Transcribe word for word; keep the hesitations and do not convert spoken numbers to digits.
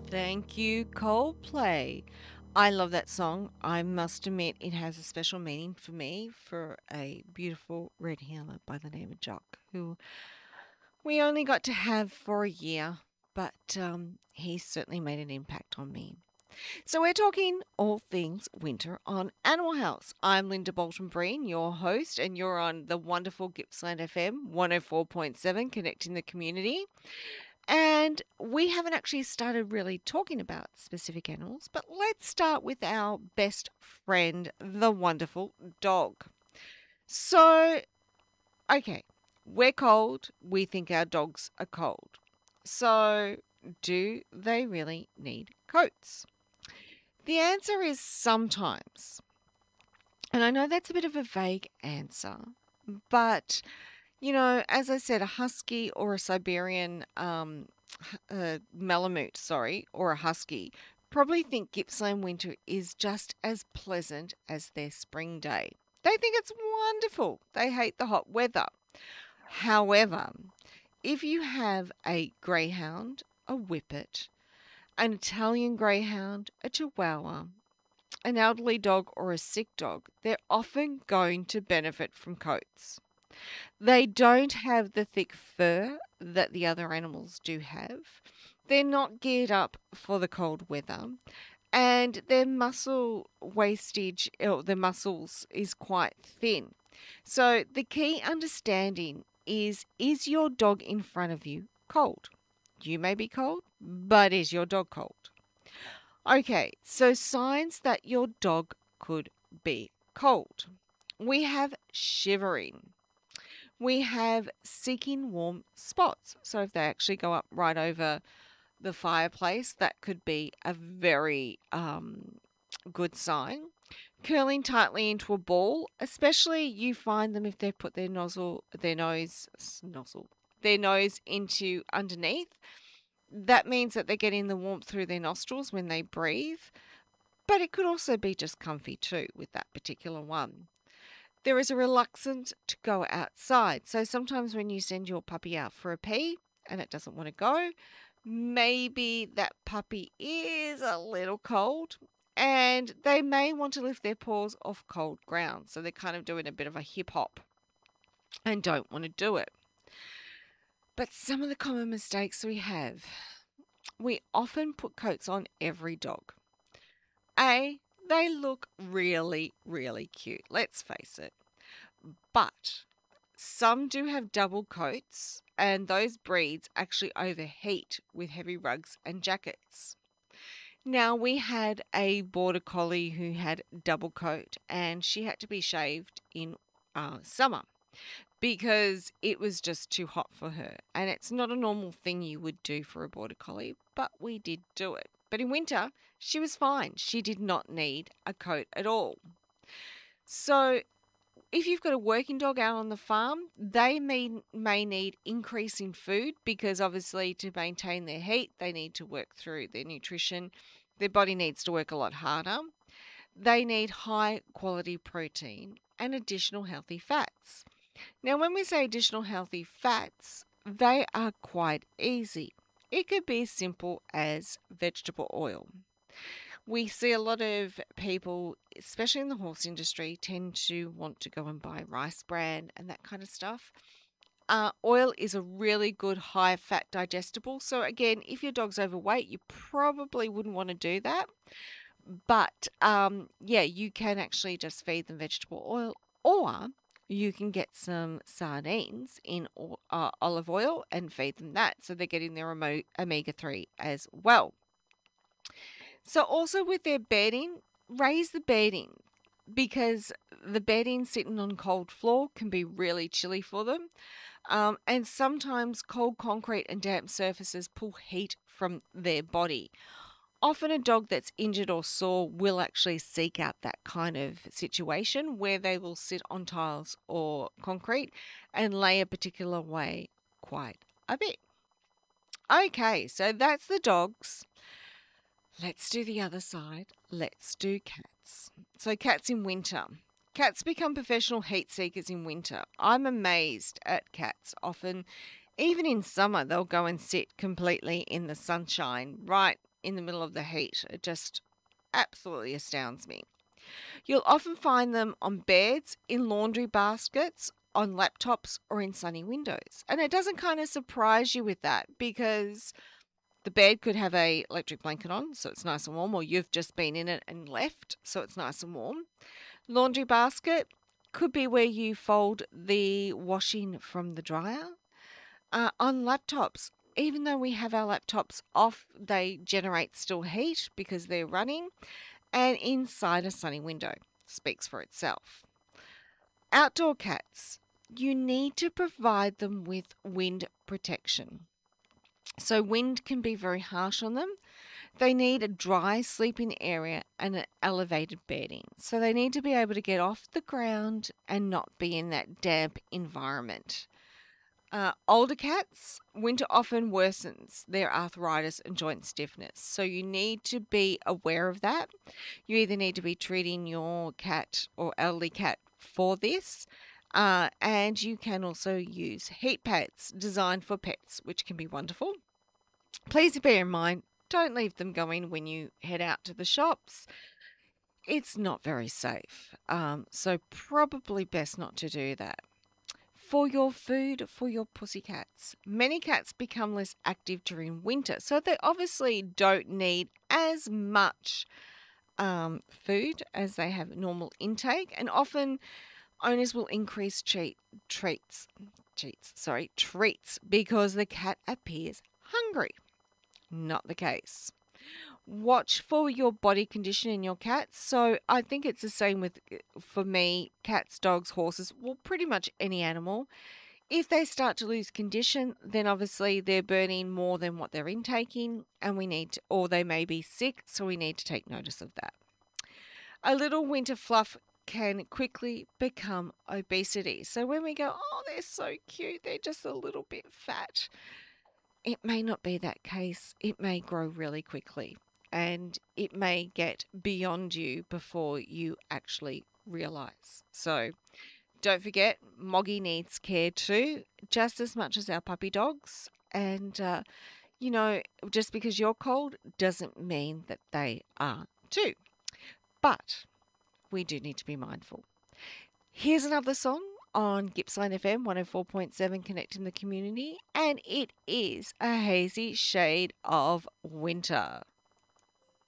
Thank you, Coldplay. I love that song. I must admit, it has a special meaning for me for a beautiful red heeler by the name of Jock, who we only got to have for a year, but um, he certainly made an impact on me. So, we're talking all things winter on Animal House. I'm Linda Bolton Breen, your host, and you're on the wonderful Gippsland F M one oh four point seven, connecting the community. And we haven't actually started really talking about specific animals, but let's start with our best friend, the wonderful dog. So, okay, we're cold. We think our dogs are cold. So, do they really need coats? The answer is sometimes. And I know that's a bit of a vague answer, but you know, as I said, a husky or a Siberian um, h- uh, Malamute, sorry, or a husky probably think Gippsland winter is just as pleasant as their spring day. They think it's wonderful. They hate the hot weather. However, if you have a greyhound, a whippet, an Italian greyhound, a chihuahua, an elderly dog, or a sick dog, they're often going to benefit from coats. They don't have the thick fur that the other animals do have. They're not geared up for the cold weather, and their muscle wastage, or their muscles, is quite thin. So, the key understanding is is your dog in front of you cold? You may be cold, but is your dog cold? Okay, so signs that your dog could be cold. We have shivering. We have seeking warm spots. So if they actually go up right over the fireplace, that could be a very um, good sign. Curling tightly into a ball, especially you find them if they put their nozzle, their nose, nozzle, their nose into underneath. That means that they're getting the warmth through their nostrils when they breathe. But it could also be just comfy too with that particular one. There is a reluctance to go outside. So sometimes when you send your puppy out for a pee and it doesn't want to go, maybe that puppy is a little cold and they may want to lift their paws off cold ground. So they're kind of doing a bit of a hip hop and don't want to do it. But some of the common mistakes we have, we often put coats on every dog. A, they look really, really cute, let's face it. But some do have double coats, and those breeds actually overheat with heavy rugs and jackets. Now, we had a border collie who had double coat, and she had to be shaved in uh, summer because it was just too hot for her. And it's not a normal thing you would do for a border collie, but we did do it. But in winter, she was fine. She did not need a coat at all. So, if you've got a working dog out on the farm, they may, may need increase in food because obviously to maintain their heat, they need to work through their nutrition. Their body needs to work a lot harder. They need high quality protein and additional healthy fats. Now, when we say additional healthy fats, they are quite easy. It could be as simple as vegetable oil. We see a lot of people, especially in the horse industry, tend to want to go and buy rice bran and that kind of stuff. Uh, oil is a really good high fat digestible. So, again, if your dog's overweight, you probably wouldn't want to do that. But um, yeah, you can actually just feed them vegetable oil, or you can get some sardines in o- uh, olive oil and feed them that. So they're getting their omega three as well. So also with their bedding, raise the bedding because the bedding sitting on cold floor can be really chilly for them. Um, and sometimes cold concrete and damp surfaces pull heat from their body. Often a dog that's injured or sore will actually seek out that kind of situation where they will sit on tiles or concrete and lay a particular way quite a bit. Okay, so that's the dogs. Let's do the other side. Let's do cats. So, cats in winter. Cats become professional heat seekers in winter. I'm amazed at cats. Often, even in summer, they'll go and sit completely in the sunshine, right in the middle of the heat. It just absolutely astounds me. You'll often find them on beds, in laundry baskets, on laptops, or in sunny windows. And it doesn't kind of surprise you with that because the bed could have a electric blanket on, so it's nice and warm, or you've just been in it and left, so it's nice and warm. Laundry basket could be where you fold the washing from the dryer. Uh, on laptops, even though we have our laptops off, they generate still heat because they're running. And inside a sunny window, speaks for itself. Outdoor cats, you need to provide them with wind protection. So wind can be very harsh on them. They need a dry sleeping area and an elevated bedding. So they need to be able to get off the ground and not be in that damp environment. Uh, older cats, winter often worsens their arthritis and joint stiffness. So you need to be aware of that. You either need to be treating your cat or elderly cat for this, uh, and you can also use heat pads designed for pets, which can be wonderful. Please bear in mind, don't leave them going when you head out to the shops. It's not very safe, um, so probably best not to do that. For your food for your pussycats, many cats become less active during winter, so they obviously don't need as much um, food as they have normal intake, and often owners will increase treat, treats, treats, sorry, treats because the cat appears hungry. Not the case. Watch for your body condition in your cats. So I think it's the same with, for me, cats, dogs, horses, well, pretty much any animal. If they start to lose condition, then obviously they're burning more than what they're intaking, and we need to, or they may be sick, so we need to take notice of that. A little winter fluff can quickly become obesity. So when we go, oh, they're so cute, they're just a little bit fat, it may not be that case. It may grow really quickly, and it may get beyond you before you actually realize. So don't forget, Moggy needs care too, just as much as our puppy dogs. And, uh, you know, just because you're cold doesn't mean that they are too. But we do need to be mindful. Here's another song on Gippsland F M one oh four point seven, connecting the community, and it is A Hazy Shade of Winter.